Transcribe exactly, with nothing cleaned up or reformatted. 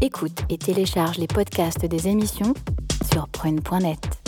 Écoute et télécharge les podcasts des émissions sur prune point net.